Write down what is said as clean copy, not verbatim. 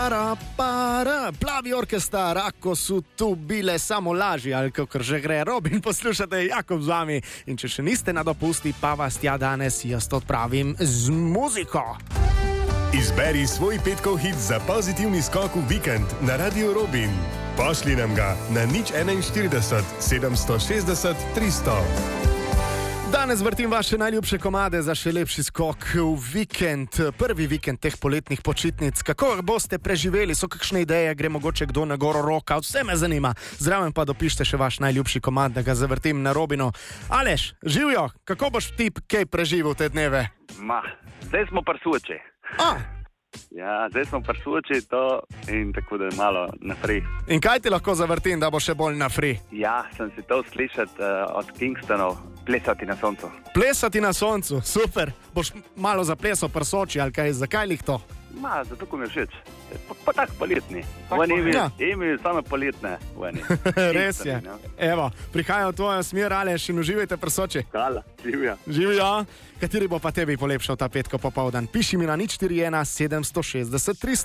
Plavi orkestar, ako so tu bile samo laži, ali kako že gre. Robin, poslušate, Jakob z vami. In če še niste na dopusti, pa vas tja danes jaz odpravim z muziko. Izberi svoj petkov hit za pozitivni skok v vikend na Radio Robin. Pošli nam ga na 041 760 300. Danes vrtim vaše najljubše komade za še lepši skok v vikend, prvi vikend teh poletnih počitnic. Kako boste preživeli, so kakšne ideje, gre mogoče kdo na goro roka, vse me zanima. Zraven pa dopište še vaš najljubši komad, da ga zavrtim na Robino. Aleš, živijo, kako boš ti kaj preživel te dneve? Zdaj smo prsuči. Ja, zdaj smo prsuči to in tako da je malo na free. In kaj ti lahko zavrtim, da bo še bolj na free? Ja, sem si to slišati od Kingstonov, Plesati na soncu. Plesati na soncu, super. Boš malo zaplesal prsoči ali kaj, zakaj lih to? Zato ko mi je všeč. Pa tako poletni. Imi samo poletne. Res je. Evo, prihajajo v tvojo smer, Aleš, in uživajte prsoči. Hvala, živijo. Živijo. Kateri bo pa tebi polepšal ta petko popoldan? Piši mi na 041 760 300.